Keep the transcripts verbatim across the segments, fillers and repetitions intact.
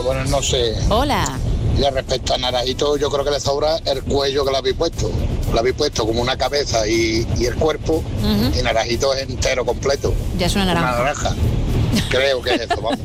buenas noches. Hola. Y respecto a Naranjito, yo creo que le sobra el cuello que le habéis puesto. Lo habéis puesto como una cabeza y, y el cuerpo, uh-huh. y Naranjito es entero, completo. Ya es una naranja. Una naranja. Creo que es eso, vamos.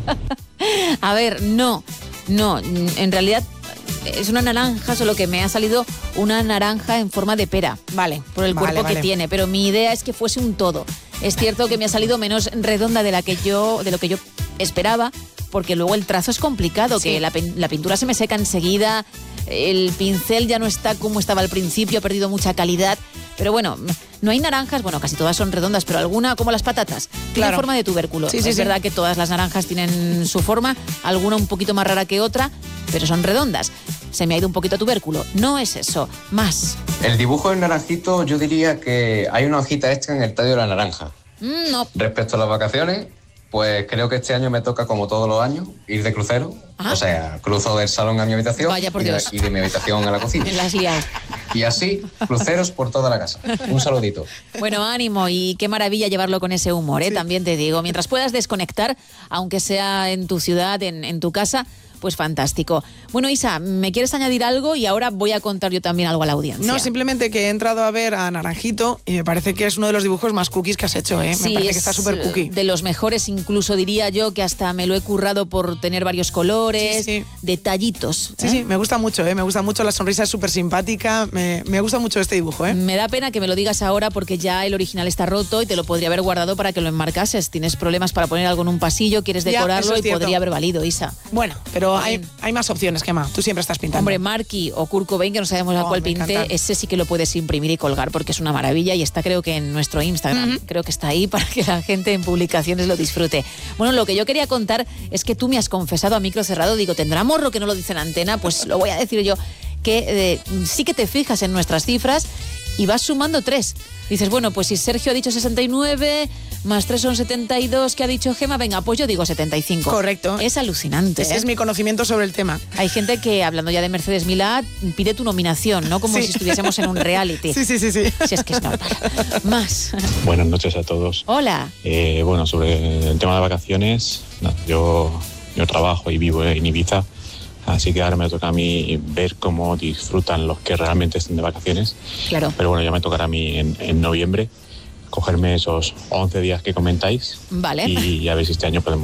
A ver, no, no, en realidad es una naranja, solo que me ha salido una naranja en forma de pera. Vale. Por el vale, cuerpo vale. que tiene, pero mi idea es que fuese un todo. Es cierto que me ha salido menos redonda de la que yo, de lo que yo esperaba, porque luego el trazo es complicado, sí. que la, la pintura se me seca enseguida, el pincel ya no está como estaba al principio, ha perdido mucha calidad. Pero bueno, no hay naranjas, bueno, casi todas son redondas, pero alguna, como las patatas, tiene claro. forma de tubérculo. Sí, es sí, verdad sí. que todas las naranjas tienen su forma, alguna un poquito más rara que otra, pero son redondas. Se me ha ido un poquito a tubérculo. No es eso, más. El dibujo del naranjito, yo diría que hay una hojita extra en el tallo de la naranja. Mm, no. Respecto a las vacaciones, pues creo que este año me toca, como todos los años, ir de crucero. Ah. O sea, cruzo del salón a mi habitación. Vaya por y, de, Dios. y de mi habitación a la cocina. En las lias. Y así, cruceros por toda la casa. Un saludito. Bueno, ánimo, y qué maravilla llevarlo con ese humor, ¿eh? Sí. También te digo, mientras puedas desconectar, aunque sea en tu ciudad, en, en tu casa, pues fantástico. Bueno, Isa, ¿me quieres añadir algo? Y ahora voy a contar yo también algo a la audiencia. No, simplemente que he entrado a ver a Naranjito y me parece que es uno de los dibujos más cookies que has hecho, ¿eh? Sí, me parece que está súper cookie. De los mejores, incluso diría yo, que hasta me lo he currado por tener varios colores, sí, sí. detallitos. Sí, ¿eh? sí, me gusta mucho, ¿eh? Me gusta mucho, la sonrisa es súper simpática, me, me gusta mucho este dibujo, ¿eh? Me da pena que me lo digas ahora porque ya el original está roto y te lo podría haber guardado para que lo enmarcases. Tienes problemas para poner algo en un pasillo, quieres decorarlo, ya, y podría haber valido, Isa. Bueno, pero hay, hay más opciones, Gemma. Tú siempre estás pintando. Hombre, Marky o Kurt Cobain, que no sabemos a oh, cuál pinté, encanta. Ese sí que lo puedes imprimir y colgar porque es una maravilla y está, creo que en nuestro Instagram. Uh-huh. Creo que está ahí para que la gente en publicaciones lo disfrute. Bueno, lo que yo quería contar es que tú me has confesado a micro cerrado, digo, ¿tendrá morro que no lo dice en antena? Pues lo voy a decir yo, que eh, sí que te fijas en nuestras cifras y vas sumando tres. Dices, bueno, pues si Sergio ha dicho sesenta y nueve, más tres son setenta y dos, que ha dicho Gemma, venga, pues yo digo setenta y cinco. Correcto. Es alucinante. Ese ¿eh? es mi conocimiento sobre el tema. Hay gente que, hablando ya de Mercedes Milá, pide tu nominación, ¿no? Como sí. si estuviésemos en un reality. Sí, sí, sí, sí. Si es que es normal. Más. Buenas noches a todos. Hola. Eh, bueno, sobre el tema de vacaciones, no, yo, yo trabajo y vivo en Ibiza. Así que ahora me toca a mí ver cómo disfrutan los que realmente estén de vacaciones. Claro. Pero bueno, ya me tocará a mí en, en noviembre cogerme esos once días que comentáis. Vale. Y a ver si este año podemos